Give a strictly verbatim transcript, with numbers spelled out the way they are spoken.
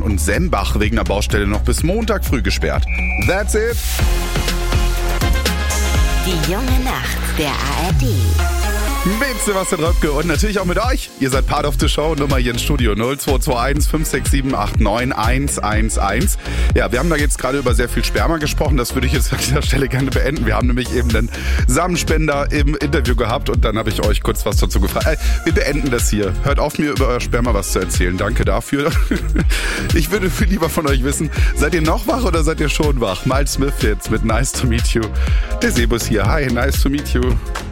Wiesbaden und Sembach wegen der Baustelle noch bis Montag früh gesperrt. That's it. Die junge Nacht der A R D. Mit Sebastian Röpke und natürlich auch mit euch. Ihr seid Part of the Show. Nummer hier ins Studio null zwei zwei eins fünf sechs sieben acht neun eins eins eins. Ja, wir haben da jetzt gerade über sehr viel Sperma gesprochen. Das würde ich jetzt an dieser Stelle gerne beenden. Wir haben nämlich eben einen Samenspender im Interview gehabt und dann habe ich euch kurz was dazu gefragt. Äh, wir beenden das hier. Hört auf, mir über euer Sperma was zu erzählen. Danke dafür. Ich würde viel lieber von euch wissen, seid ihr noch wach oder seid ihr schon wach? Miles Smith jetzt mit Nice to Meet You. Der Sebus hier. Hi, nice to meet you.